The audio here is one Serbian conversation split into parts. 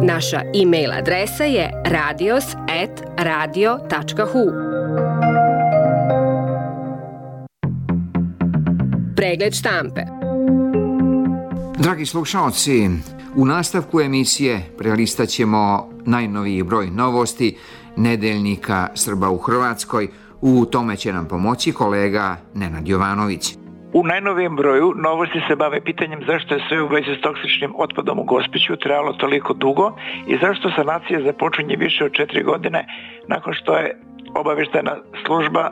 Naša e-mail adresa je radios@radio.hu. Pregled štampe. Dragi slušalci, u nastavku emisije prelistat ćemo najnoviji broj novosti nedeljnika Srba u Hrvatskoj. U tome će nam pomoći kolega Nenad Jovanović. U najnovijem broju novosti se bave pitanjem zašto je sve u vezi s toksičnim otpadom u Gospiću trajalo toliko dugo i zašto sanacija započinje više od 4 godine nakon što je obavještajna služba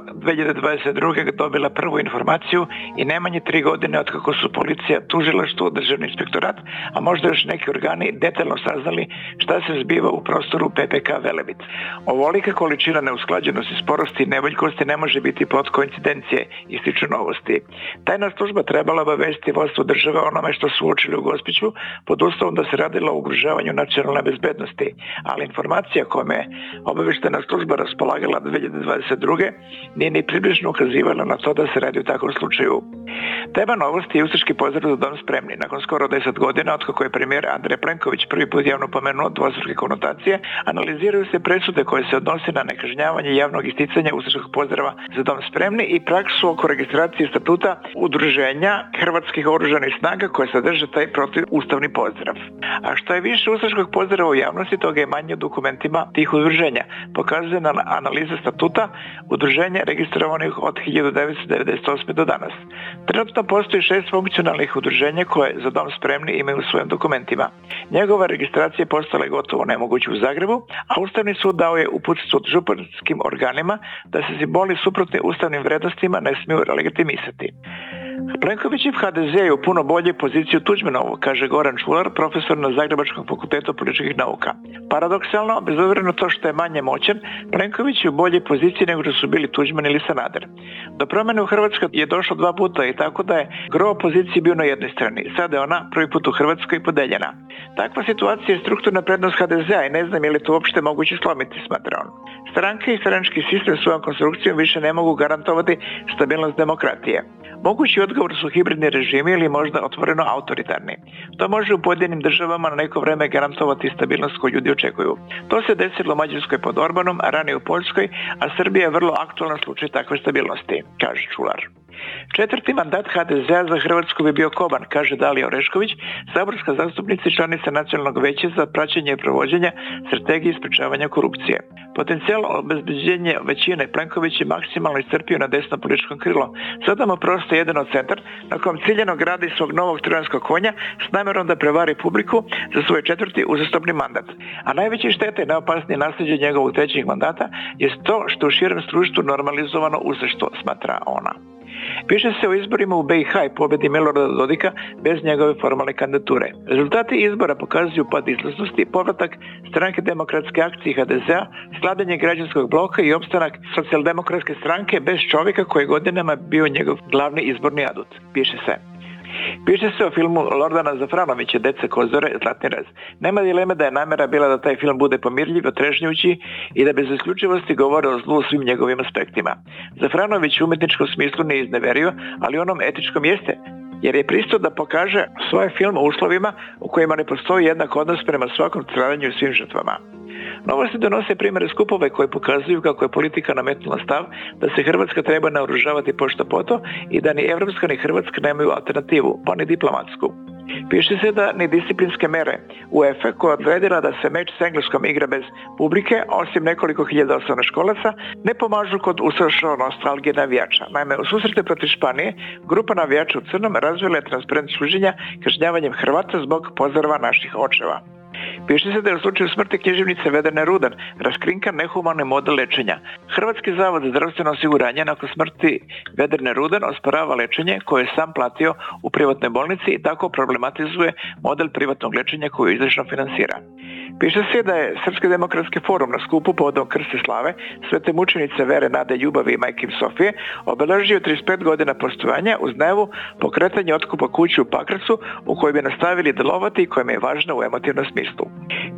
2022. dobila prvu informaciju i najmanje 3 godine otkako su policija, tužilaštvo, državni inspektorat, a možda još neki organi detaljno saznali šta se zbiva u prostoru PPK Velebit. Ovolika količina neusklađenosti, sporosti i nevoljkosti ne može biti plod koincidencije, ističu novosti. Tajna služba trebala obavestiti vodstvo države onome što su uočili u Gospiću pod uslovom da se radilo o ugrožavanju nacionalne bezbednosti, ali informacija kojom je obavještajna služba raspolagala 2022. nije ni približno ukazivala na to da se radi u takvom slučaju. Tema novosti je ustaški pozdrav za dom spremni. Nakon skoro 10 godina, otkako je premijer Andrej Plenković prvi put javno pomenuo dvostruke konotacije, analiziraju se presude koje se odnose na nekažnjavanje javnog isticanja ustaškog pozdrava za dom spremni i praksu oko registracije statuta udruženja hrvatskih oružanih snaga koje sadrže taj protivustavni pozdrav. A što je više ustaškog pozdrava u javnosti, toga je manje u dokumentima tih udruženja. Pokazuje na analiza statuta udruženja registrovanih od 1998. do danas. Trenutno postoji 6 funkcionalnih udruženja koje za dom spremni imaju u svojim dokumentima. Njegova registracija postala je gotovo nemoguća u Zagrebu, a Ustavni sud dao je uputstvo županskim organima da se simboli suprotni ustavnim vrednostima ne smiju legitimisati. Plenkovićev HDZ je u puno bolje poziciji od Tuđmanovu, kaže Goran Čular, profesor na Zagrebačkom fakultetu političkih nauka. Paradoksalno, bez obzira na to što je manje moćan, Plenković je u boljoj poziciji nego što su bili Tuđman ili Sanader. Do promjene u Hrvatskoj je došlo 2 puta i tako da je gro opozicije bio na jednoj strani. Sada je ona prvi put u Hrvatskoj podeljena. Takva situacija je strukturna prednost HDZ-a i ne znam je li to uopšte moguće slomiti, smatra on. Stranke i stranački sistem svojom konstrukcijom više ne mogu garantovati stabilnost demokratije. Mogući odgovor su hibridni režimi ili možda otvoreno autoritarni. To može u pojedinim državama na neko vreme garantovati stabilnost koju ljudi očekuju. To se desilo u Mađarskoj pod Orbanom, a ranije u Poljskoj, a Srbija je vrlo aktualan slučaj takve stabilnosti, kaže Čular. 4. mandat HDZ-a za Hrvatsku bi bio koban, kaže Dalija Orešković, saborska zastupnica i članica Nacionalnog veća za praćenje i provođenja strategije sprečavanja korupcije. Potencijal obezbeđenja većine Plenković je maksimalno iscrpio na desno političkom krilo. Sada mu prosto jedan od centar na kojem ciljano gradi svog novog trojanskog konja s namjerom da prevari publiku za svoj 4. uzastopni mandat. A najveće štete i najopasnije nasljeđe njegovog 3. mandata je to što u širem društvu normalizovano ustaštvo, smatra ona. Piše se o izborima u BiH i pobjedi Milorada Dodika bez njegove formalne kandidature. Rezultati izbora pokazuju pad izlaznosti, povratak Stranke demokratske akcije HDZ-a, skladanje građanskog bloka i opstanak socijaldemokratske stranke bez čovjeka koji je godinama bio njegov glavni izborni adut. Piše se o filmu Lordana Zafranovića Deca Kozore, Zlatni raz. Nema dileme da je namjera bila da taj film bude pomirljiv, otrežnjujući i da bez isključivosti govore o zlu u svim njegovim aspektima. Zafranović u umjetničkom smislu nije izneverio, ali onom etičkom jeste, jer je pristao da pokaže svoj film u uslovima u kojima ne postoji jednak odnos prema svakom stradanju i svim žrtvama. Novosti donose primjere skupove koji pokazuju kako je politika nametnula stav da se Hrvatska treba naoružavati pošto poto i da ni Evropska ni Hrvatska nemaju alternativu, pa ni diplomatsku. Piše se da ni disciplinske mere UEFA koja odredila da se meč s Engleskom igra bez publike, osim nekoliko hiljada osnovnoškolaca, ne pomažu kod usavršenog nostalgije navijača. Naime, u susretu protiv Španije, grupa navijača u crnom razvila je transparent suđenja kažnjavanjem Hrvata zbog pozdrava naših očeva. Piše se da je u slučaju smrti književnice Vedrane Rudan raskrinkan nehumani model lečenja. Hrvatski zavod za zdravstveno osiguranje nakon smrti Vedrane Rudan osporava lečenje koje je sam platio u privatnoj bolnici i tako problematizuje model privatnog lečenja koju izlično finansira. Piše se da je Srpski demokratski forum na skupu povodom krste slave Svete mučenice Vere, Nade, Ljubavi i Majke Sofije obeležio 35 godina postojanja uz najavu pokretanja otkupa kuće u Pakracu u kojoj bi nastavili delovati i kojima je važno u emotivnom smislu.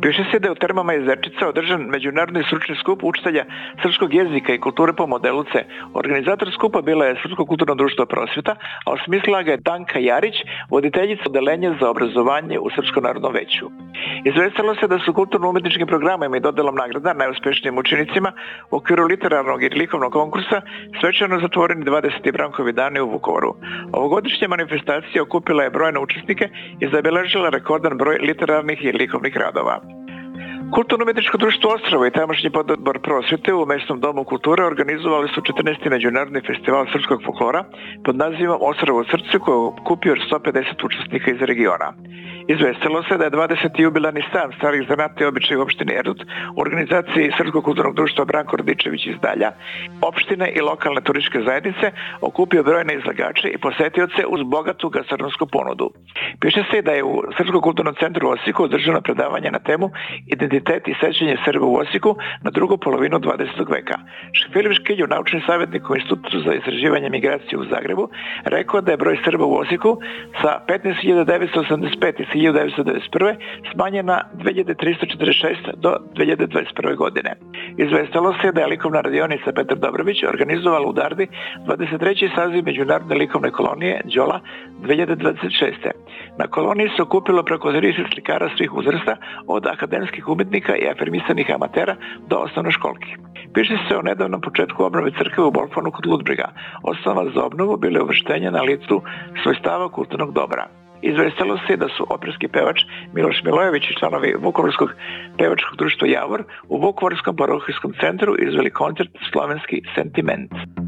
Piše se da je u Termama Jezerčica održan međunarodni stručni skup učitelja srpskog jezika i kulture po modelu C. Organizator skupa bila je Srpsko kulturno društvo Prosvjeta, a osmislila ga je Danka Jarić, voditeljica odeljenja za obrazovanje u Srpskom narodnom veću. Izvestilo se da su kulturno-umetničkim programima i dodelom nagrada najuspešnijim učenicima u okviru literarnog i likovnog konkursa svečano zatvoreni 20. Brankovi dani u Vukovaru. Ovogodišnja manifestacija okupila je brojne učesnike i zabeležila rekordan broj literarnih i likovnih radova. Kulturno-umetničko društvo Ostrovo i tamošnji pododbor prosvjete u Mesnom domu kulture organizovali su 14. međunarodni festival srpskog folklora pod nazivom Ostrovo u srcu koji je okupio 150 učesnika iz regiona. Izvestilo se da je 20. jubilarni stan starih zanata i običaja u opštini Erdut u organizaciji Srpskog kulturnog društva Branko Radičević iz Dalja, opštine i lokalne turističke zajednice okupio brojne izlagače i posetioce uz bogatu gastronomsku ponudu. Piše se da je u Srpskom kulturnom centru u Osijeku održano predavanje na temu Identitet i sećanje Srba u Osijeku na drugu polovinu 20. veka. Filip Škilju, naučni savjetnik u Institutu za istraživanje migracije u Zagrebu, rekao da je broj Srba u Osijeku sa 15.985 iz 1991. smanjen na 2346 do 2021. godine. Izvestilo se da je likovna radionica Petar Dobrović organizovala u Dardi 23. saziv Međunarodne likovne kolonije Đola 2026. Na koloniji se okupilo preko 30 slikara svih uzrasta, od akademskih umjetnika i afirmisanih amatera do osnovnoškolki. Piše se o nedavnom početku obnove crkve u Bolfonu kod Ludbriga. Osnova za obnovu bile uvrštenja na listu svojstava kulturnog dobra. Izvestilo se da su operski pevač Miloš Milojević i članovi Vukovarskog pevačkog društva Javor u Vukovarskom parohijskom centru izveli koncert Slovenski sentiment.